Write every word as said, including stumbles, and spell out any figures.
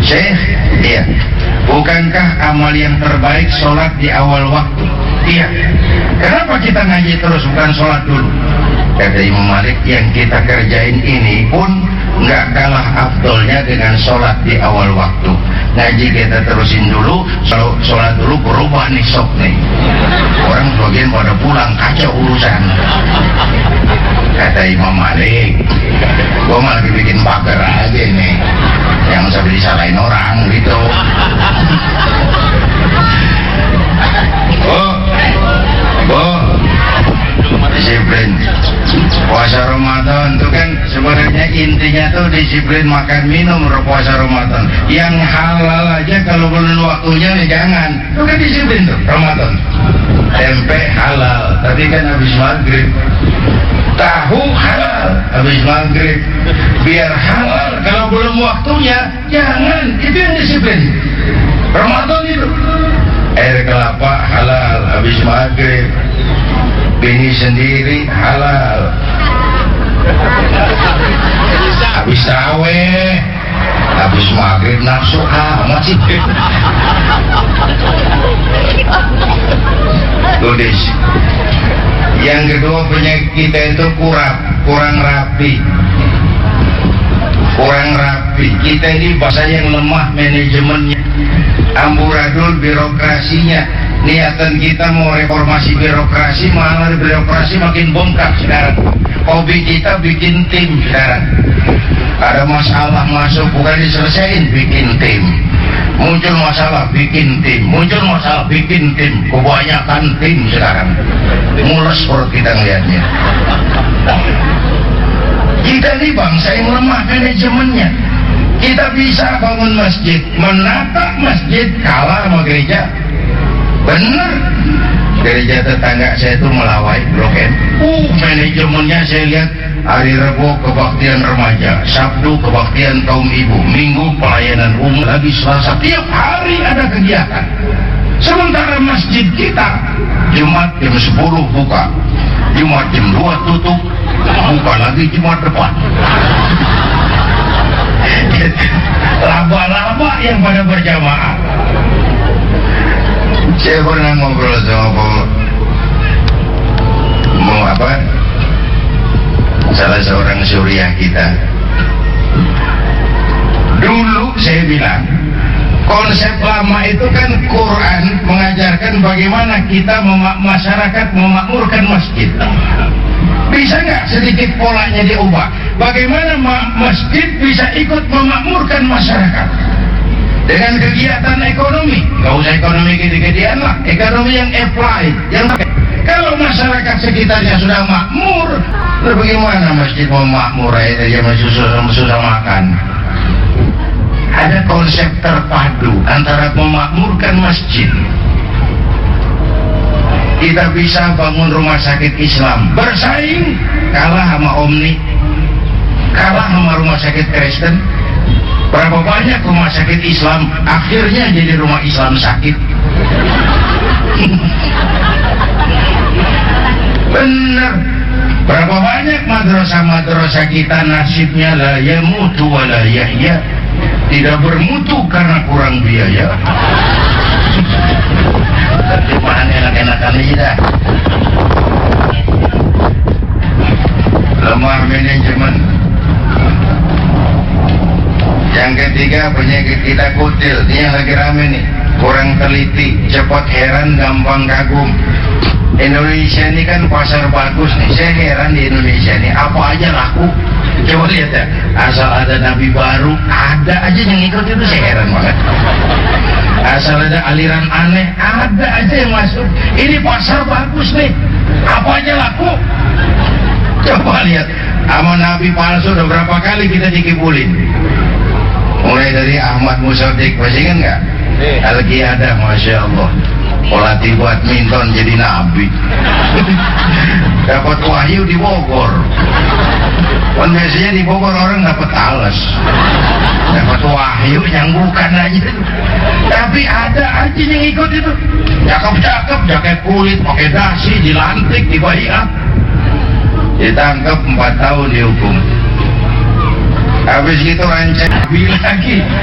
Syekh, iya. Bukankah amal yang terbaik sholat di awal waktu? Iya. Kenapa kita ngaji terus bukan sholat dulu? Kata Imam Malik, yang kita kerjain ini pun nggak kalah afdolnya dengan sholat di awal waktu. Ngaji kita terusin dulu, sholat dulu berubah nih sok nih. Orang sebagian pada pulang, kacau urusan. Kata Imam Malik, gue malah bikin pagar aja nih, yang sampai disalahin orang gitu. Oh, oh, disiplin. Puasa Ramadan itu kan sebenarnya intinya tuh disiplin makan minum puasa Ramadan. Yang halal aja kalau belum waktunya nih jangan. Itu kan disiplin tuh Ramadan. Tempe halal, tapi kan habis maghrib. Tahu halal habis maghrib. Biar halal kalau belum waktunya jangan. Itu yang disiplin Ramadan itu. Air kelapa halal habis maghrib. Bini sendiri halal habis tarawih, habis maghrib nafsu amat sih. Tudis. Yang kedua, penyakit kita itu kurang kurang rapi kurang rapi kita ini bahasa yang lemah manajemennya, amburadul birokrasinya. Niatan kita mau reformasi birokrasi, malah birokrasi makin bongkar sekarang. Hobi kita bikin tim sekarang. Ada masalah masuk bukan diselesain, bikin tim. Muncul masalah, bikin tim. Muncul masalah, bikin tim. Kebanyakan tim sekarang. Mules perut kita ngeliatnya. Kita ini bangsa yang lemah manajemennya. Kita bisa bangun masjid, menata masjid, kalah sama gereja. Bener, gereja tetangga saya itu melawai Blok M. Uh, manajemennya saya lihat hari Rabu kebaktian remaja, Sabtu kebaktian kaum ibu, Minggu pelayanan umum, lagi Selasa tiap hari ada kegiatan. Sementara masjid kita Jumat jam sepuluh buka, Jumat jam dua tutup, buka lagi Jumat depan. Laba-laba yang pada berjamaah. Saya pernah ngobrol sama mau apa salah seorang suriah kita. Dulu saya bilang konsep lama itu kan Quran mengajarkan bagaimana kita mema- masyarakat memakmurkan masjid. Bisa nggak sedikit polanya diubah? Bagaimana ma- masjid bisa ikut memakmurkan masyarakat? Dengan kegiatan ekonomi, nggak usah ekonomi gede-gedean lah, ekonomi yang apply, yang pakai. Kalau masyarakat sekitarnya sudah makmur, lalu bagaimana masjid mau makmur aja dia masih susah, susah makan? Ada konsep terpadu antara memakmurkan masjid. Kita bisa bangun rumah sakit Islam, bersaing, kalah sama Omni, kalah sama rumah sakit Kristen. Berapa banyak rumah sakit Islam akhirnya jadi rumah Islam sakit. Bener. Berapa banyak madrasah-madrasah kita nasibnya la yamutu wa la yahya, tidak bermutu karena kurang biaya. Terjemahan enak-enakan aja dah. Lemah manajemen. Yang ketiga, penyakit kita kutil. Ini yang lagi rame nih, kurang teliti, cepat heran, gampang kagum. Indonesia ini kan pasar bagus nih. Saya heran di Indonesia ini apa aja laku. Coba lihat ya, asal ada nabi baru, ada aja yang ikut, itu saya heran banget. Asal ada aliran aneh, ada aja yang masuk. Ini pasar bagus nih, apa aja laku. Coba lihat, sama nabi palsu udah berapa kali kita dikibulin. Mulai dari Ahmad Musadik, masih ingat nggak? Al-Qiyadah, Masya Allah. Pelatih badminton jadi nabi. Dapat wahyu di Bogor. Kan biasanya di Bogor orang dapat alas, dapat wahyu nyanggukan aja. Tapi ada aja yang ikut itu. Cakep-cakep, jaket kulit, pakai dasi, dilantik, dibaiat. Ditangkap empat tahun dihukum. Habis gitu rancang nabi lagi.